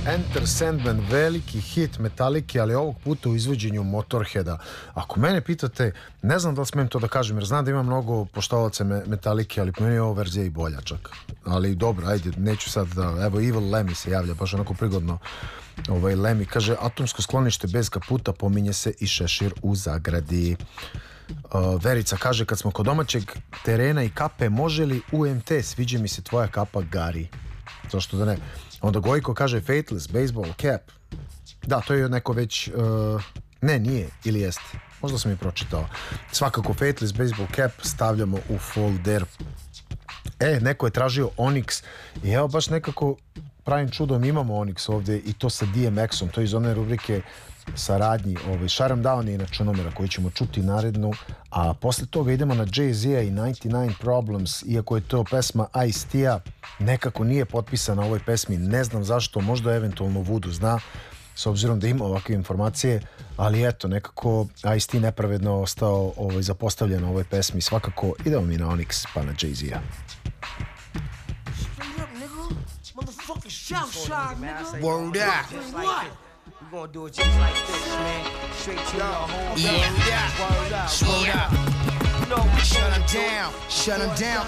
Enter Sandman, veliki hit Metallica, ali ovog puta u izvođenju Motorheada. Ako mene pitate, ne znam da li smijem to da kažem, jer znam da ima mnogo poštovaca Metallica, ali po meni je ovo verzija i bolja čak. Ali dobro, ajde, neću sad da... Evo, Evil Lemmy se javlja, baš onako prigodno. Lemmy kaže, atomsko sklonište bez kaputa, pominje se i šešir u zagradi. Verica kaže, kad smo kod domaćeg terena i kape, može li UMT, sviđa mi se tvoja kapa Gari. Zašto da ne? Onda Gojko kaže Faithless, baseball cap. Da, to je neko već ne, nije, ili jeste. Možda sam i pročitao. Svakako Faithless, baseball cap stavljamo u folder. Neko je tražio Onyx i evo baš nekako pravim čudom imamo Onyx ovdje i to sa DMX-om. To je iz one rubrike saradnji, Sharam Down je inače numera koju ćemo čuti narednu, a posle toga idemo na Jay-Z-a i 99 Problems, iako je to pesma Ice-T-a, nekako nije potpisana na ovoj pesmi, ne znam zašto, možda eventualno Voodoo zna, s obzirom da ima ovakve informacije, ali eto, nekako Ice-T nepravedno ostao zapostavljen na ovoj pesmi, svakako idemo mi na Onyx pa na Jay-Z-a. Word up. We're gonna do it just like this, man. Straight to your home. Yeah, Word up. Word up. You know, Shut 'em down. Shut 'em down.